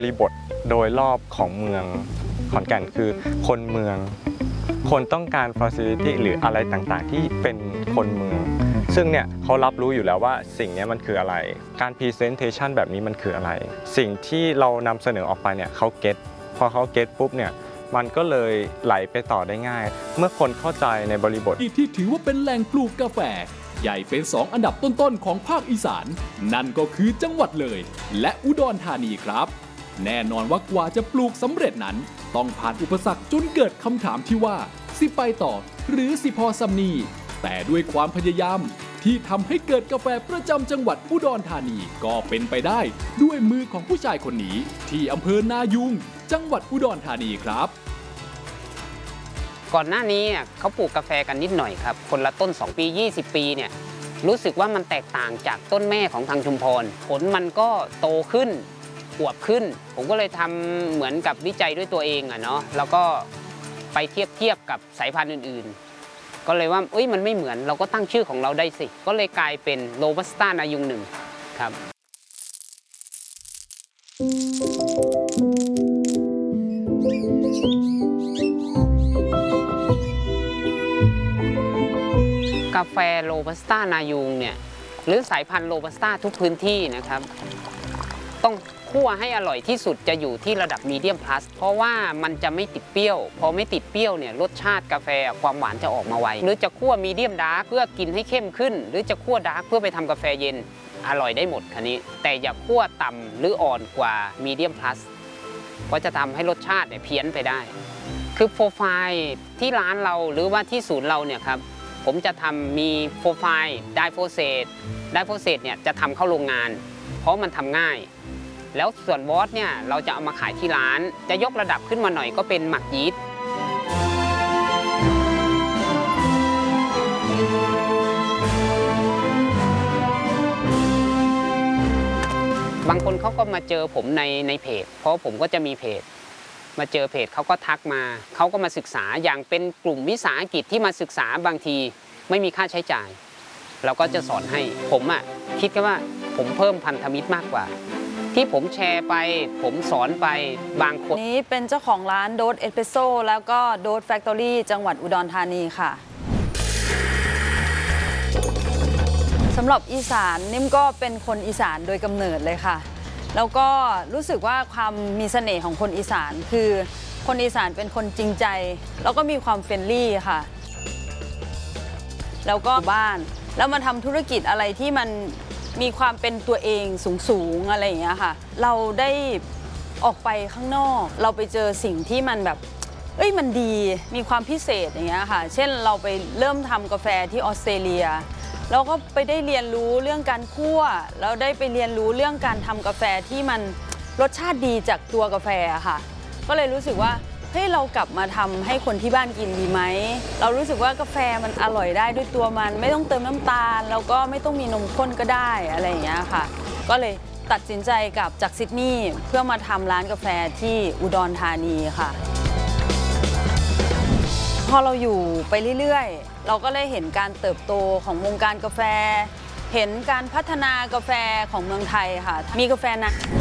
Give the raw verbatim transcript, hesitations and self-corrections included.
บริบทโดยรอบของเมืองขอนแก่นคือคนเมืองคนต้องการ facility หรืออะไรต่างๆที่เป็นคนเมืองซึ่งเนี่ยเขารับรู้อยู่แล้วว่าสิ่งนี้มันคืออะไรการ presentation แบบนี้มันคืออะไรสิ่งที่เรานำเสนอออกไปเนี่ยเขาเก็ตพอเขาเก็ตปุ๊บเนี่ยมันก็เลยไหลไปต่อได้ง่ายเมื่อคนเข้าใจในบริบทที่ถือว่าเป็นแหล่งปลูกกาแฟใหญ่เป็นสองอันดับต้นๆของภาคอีสานนั่นก็คือจังหวัดเลยและอุดรธานีครับแน่นอนว่ากว่าจะปลูกสำเร็จนั้นต้องผ่านอุปสรรคจนเกิดคำถามที่ว่าสิไปต่อหรือสิพอซำนีแต่ด้วยความพยายามที่ทำให้เกิดกาแฟประจำจังหวัดอุดรธานีก็เป็นไปได้ด้วยมือของผู้ชายคนนี้ที่อำเภอนายุงจังหวัดอุดรธานีครับก่อนหน้านี้เขาปลูกกาแฟกันนิดหน่อยครับคนละต้นสองปียี่สิบปีเนี่ยรู้สึกว่ามันแตกต่างจากต้นแม่ของทางชุมพรผลมันก็โตขึ้นอวบขึ้นผมก็เลยทำเหมือนกับวิจัยด้วยตัวเองอะเนาะแล้วก็ไปเทียบเทียบกับสายพันธุ์อื่นๆก็เลยว่าเอ้ยมันไม่เหมือนเราก็ตั้งชื่อของเราได้สิก็เลยกลายเป็นโรบัสต้านายุงหนึ่งครับกาแฟโรบัสต้านายุงเนี่ยหรือสายพันธุ์โรบัสต้าทุกพื้นที่นะครับต้องคั่วให้อร่อยที่สุดจะอยู่ที่ระดับมีเดียมพลัสเพราะว่ามันจะไม่ติดเปรี้ยวพอไม่ติดเปรี้ยวเนี่ยรสชาติกาแฟความหวานจะออกมาไวหรือจะคั่วมีเดียมดาร์กเพื่อกินให้เข้มขึ้นหรือจะคั่วดาร์กเพื่อไปทำกาแฟเย็นอร่อยได้หมดคันนี้แต่อย่าคั่วต่ำหรืออ่อนกว่ามีเดียมพลัสเพราะจะทำให้รสชาติเนี่ยเพี้ยนไปได้คือโปรไฟล์ที่ร้านเราหรือว่าที่ศูนย์เราเนี่ยครับผมจะทำมีโปรไฟล์ไดโฟเซตไดโฟเซตเนี่ยจะทำเข้าโรงงานเพราะมันทำง่ายแล้วส่วนวอตเนี่ยเราจะเอามาขายที่ร้านจะยกระดับขึ้นมาหน่อยก็เป็นหมักยีสต์บางคนเขาก็มาเจอผมในในเพจเพราะผมก็จะมีเพจมาเจอเพจเขาก็ทักมาเขาก็มาศึกษาอย่างเป็นกลุ่มวิสาหกิจที่มาศึกษาบางทีไม่มีค่าใช้จ่ายเราก็จะสอนให้ผมอ่ะคิดแค่ว่าผมเพิ่มพันธมิตรมากกว่าที่ผมแชร์ไปผมสอนไปบางคนนี้เป็นเจ้าของร้านโดสเอสเปรสโซ่แล้วก็โดสแฟคทอรี่จังหวัดอุดรธานีค่ะสำหรับอีสานนิ่มก็เป็นคนอีสานโดยกำเนิดเลยค่ะแล้วก็รู้สึกว่าความมีเสน่ห์ของคนอีสานคือคนอีสานเป็นคนจริงใจแล้วก็มีความเฟรนลี่ค่ะแล้วก็บ้านแล้วมาทำธุรกิจอะไรที่มันมีความเป็นตัวเองสูงๆอะไรอย่างเงี้ยค่ะเราได้ออกไปข้างนอกเราไปเจอสิ่งที่มันแบบเอ้ยมันดีมีความพิเศษอย่างเงี้ยค่ะเช่นเราไปเริ่มทำกาแฟที่ออสเตรเลียเราก็ไปได้เรียนรู้เรื่องการคั่วแล้วได้ไปเรียนรู้เรื่องการทำกาแฟที่มันรสชาติดีจากตัวกาแฟค่ะก็เลยรู้สึกว่าเฮ้ยเรากลับมาทำให้คนที่บ้านกินดีไหมเรารู้สึกว่ากาแฟมันอร่อยได้ด้วยตัวมันไม่ต้องเติมน้ำตาลแล้วก็ไม่ต้องมีนมข้นก็ได้อะไรอย่างเงี้ยค่ะก็เลยตัดสินใจกลับจากซิดนีย์เพื่อมาทำร้านกาแฟที่อุดรธานีค่ะพอเราอยู่ไปเรื่อยๆเราก็ได้เห็นการเติบโตของวงการกาแฟเห็นการพัฒนากาแฟของเมืองไทยค่ะมีกาแฟนะ